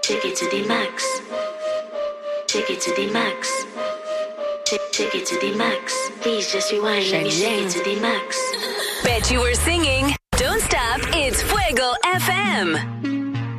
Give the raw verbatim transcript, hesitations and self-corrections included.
Shake it to the max. Shake it to the max. Shake, shake it to the max. Please just rewind. Let me shake it to the max. Bet you were singing. Don't stop. It's Fuego F M.